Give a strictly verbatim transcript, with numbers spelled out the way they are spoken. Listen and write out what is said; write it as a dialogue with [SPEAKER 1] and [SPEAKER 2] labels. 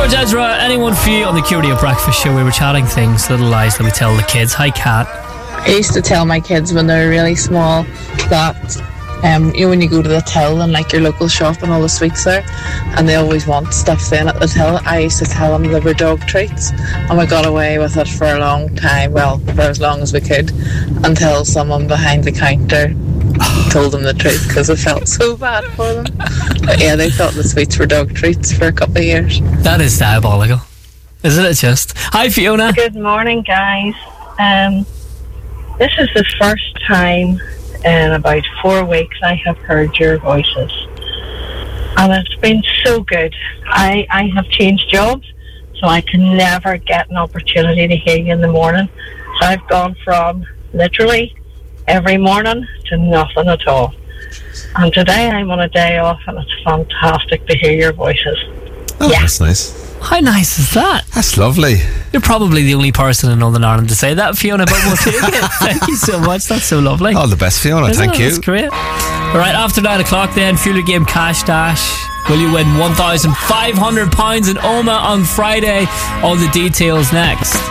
[SPEAKER 1] George Ezra, anyone for you on the Q Radio Breakfast Show? We were chatting things, little lies that we tell the kids. Hi, Kat.
[SPEAKER 2] I used to tell my kids when they were really small that um, you know, when you go to the till and like your local shop and all the sweets there, and they always want stuff then at the till, I used to tell them they were dog treats, and we got away with it for a long time, well, for as long as we could, until someone behind the counter told them the truth, because it felt so bad for them. But yeah, they thought the sweets were dog treats for a couple of years.
[SPEAKER 1] That is diabolical, isn't it just? Hi, Fiona.
[SPEAKER 3] Good morning, guys. Um, this is the first time in about four weeks I have heard your voices, and it's been so good. I, I have changed jobs, so I can never get an opportunity to hear you in the morning. So I've gone from literally every morning to nothing at all. And today I'm on a day off, and it's fantastic to hear your voices.
[SPEAKER 4] Oh,
[SPEAKER 3] yeah.
[SPEAKER 4] That's nice.
[SPEAKER 1] How nice is that?
[SPEAKER 4] That's lovely.
[SPEAKER 1] You're probably the only person in Northern Ireland to say that, Fiona, but we'll take it. Thank you so much. That's so lovely.
[SPEAKER 4] All the best, Fiona.
[SPEAKER 1] Isn't
[SPEAKER 4] Thank
[SPEAKER 1] it?
[SPEAKER 4] you.
[SPEAKER 1] That's great. All right, after nine o'clock then, Fuel Your Game Cash Dash. Will you win one thousand five hundred pounds in Oma on Friday? All the details next.